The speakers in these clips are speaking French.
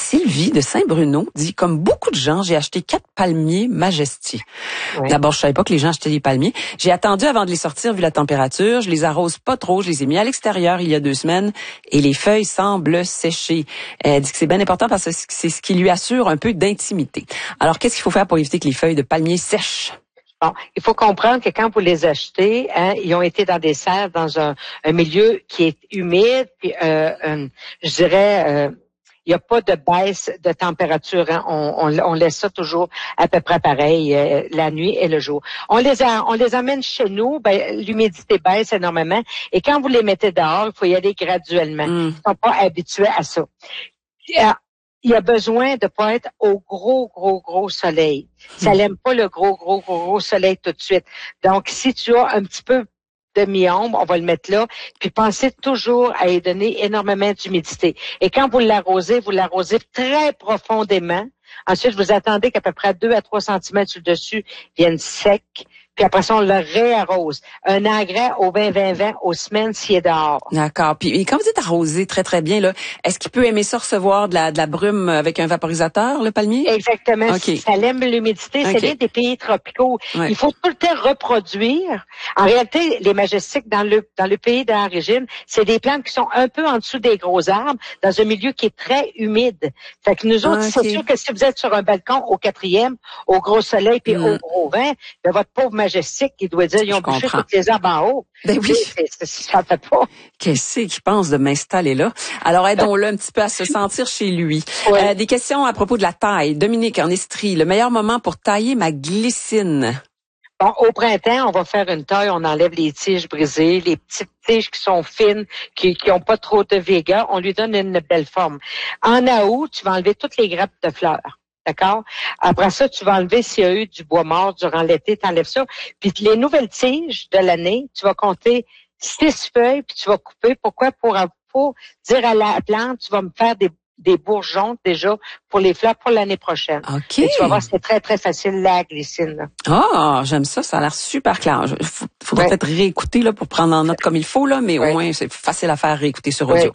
Sylvie de Saint-Bruno dit, comme beaucoup de gens, j'ai acheté 4 palmiers Majesty. Oui. D'abord, je savais pas que les gens achetaient des palmiers. J'ai attendu avant de les sortir vu la température. Je les arrose pas trop. Je les ai mis à l'extérieur il y a 2 semaines et les feuilles semblent sécher. Elle dit que c'est bien important parce que c'est ce qui lui assure un peu d'intimité. Alors, qu'est-ce qu'il faut faire pour éviter que les feuilles de palmiers sèchent? Bon, il faut comprendre que quand vous les achetez, ils ont été dans des serres, dans un milieu qui est humide, puis je dirais, il n'y a pas de baisse de température. Hein. On laisse ça toujours à peu près pareil, la nuit et le jour. On les amène chez nous, l'humidité baisse énormément, et quand vous les mettez dehors, il faut y aller graduellement. Ils ne sont pas habitués à ça. Il y a besoin de pas être au gros soleil. Ça n'aime pas le gros soleil tout de suite. Donc, si tu as un petit peu de mi-ombre, on va le mettre là, puis pensez toujours à y donner énormément d'humidité. Et quand vous l'arrosez très profondément. Ensuite, vous attendez qu'à peu près 2 à 3 centimètres sur le dessus viennent secs. Puis après ça, on le réarrose. Un engrais au 20-20-20 aux semaines s'il est dehors. D'accord. Puis quand vous dites arroser très, très bien, là, est-ce qu'il peut aimer ça recevoir de la brume avec un vaporisateur, le palmier? Exactement. Okay. Ça aime l'humidité. Okay. C'est bien des pays tropicaux. Ouais. Il faut tout le temps reproduire. En réalité, les Majestiques, dans le pays d'origine, c'est des plantes qui sont un peu en dessous des gros arbres, dans un milieu qui est très humide. Fait que nous autres, c'est sûr que si vous êtes sur un balcon au 4e, au gros soleil puis au gros vent, de votre pauvre Majestique, il doit dire, ils ont bouché toutes les arbres en haut. Ben oui. Ça fait pas. Qu'est-ce qu'il pense de m'installer là? Alors, aidons-le un petit peu à se sentir chez lui. Oui. Des questions à propos de la taille. Dominique, en Estrie, le meilleur moment pour tailler ma glycine? Bon, au printemps, on va faire une taille, on enlève les tiges brisées, les petites tiges qui sont fines, qui ont pas trop de vigueur, on lui donne une belle forme. En août, tu vas enlever toutes les grappes de fleurs. D'accord? Après ça, tu vas enlever s'il y a eu du bois mort durant l'été, tu enlèves ça. Puis les nouvelles tiges de l'année, tu vas compter 6 feuilles, puis tu vas couper. Pourquoi? Pour dire à la plante, tu vas me faire des bourgeons déjà pour les fleurs pour l'année prochaine. OK. Et tu vas voir, c'est très, très facile, la glycine. Ah, j'aime ça. Ça a l'air super clair. Faudrait peut-être réécouter là pour prendre en note comme il faut, là, mais au moins, c'est facile à faire réécouter sur audio.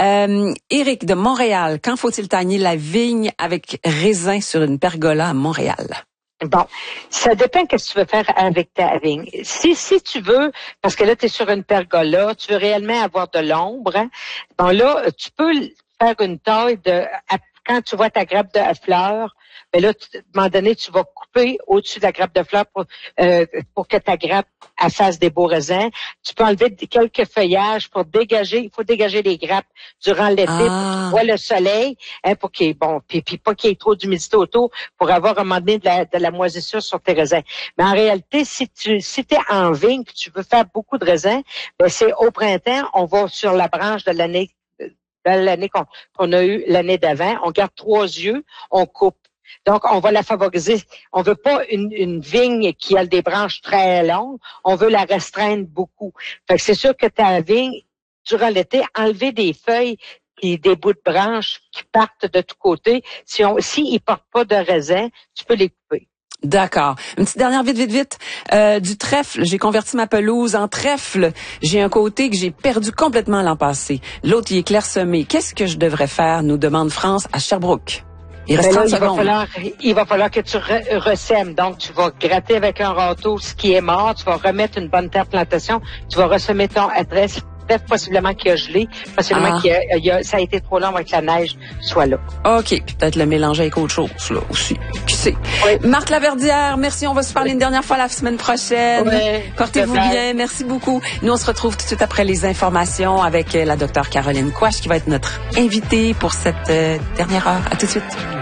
Éric de Montréal, quand faut-il tailler la vigne avec raisin sur une pergola à Montréal? Bon, ça dépend de ce que tu veux faire avec ta vigne. Si tu veux, parce que là, tu es sur une pergola, tu veux réellement avoir de l'ombre, hein, bon là, tu peux faire une taille quand tu vois ta grappe de fleurs, ben là, à un moment donné, tu vas couper au-dessus de la grappe de fleurs pour que ta grappe fasse des beaux raisins. Tu peux enlever quelques feuillages pour dégager. Il faut dégager les grappes durant l'été pour que tu vois le soleil, hein, pour qu'il y ait, puis pas qu'il y ait trop d'humidité autour pour avoir à un moment donné de la moisissure sur tes raisins. Mais en réalité, si t'es en vigne que tu veux faire beaucoup de raisins, ben c'est au printemps, on va sur la branche de l'année qu'on a eu l'année d'avant. On garde 3 yeux, on coupe. Donc, on va la favoriser. On veut pas une vigne qui a des branches très longues. On veut la restreindre beaucoup. Fait que c'est sûr que ta vigne, durant l'été, enlever des feuilles et des bouts de branches qui partent de tous côtés. S'ils portent pas de raisin, tu peux les couper. D'accord. Une petite dernière vite. Du trèfle, j'ai converti ma pelouse en trèfle. J'ai un côté que j'ai perdu complètement l'an passé. L'autre, il est clairsemé. Qu'est-ce que je devrais faire, nous demande France à Sherbrooke. Il reste 30 secondes. Il va falloir que tu ressèmes. Donc, tu vas gratter avec un râteau ce qui est mort. Tu vas remettre une bonne terre plantation. Tu vas ressemer ton adresse. Possiblement qu'il a gelé, possiblement ça a été trop long avec la neige, soit là. OK. Peut-être le mélanger avec autre chose, là, aussi. Qui sait? Oui. Marc Laverdière, merci. On va se parler une dernière fois la semaine prochaine. Oui, portez-vous bien. Merci beaucoup. Nous, on se retrouve tout de suite après les informations avec la docteure Caroline Quach, qui va être notre invitée pour cette dernière heure. À tout de suite.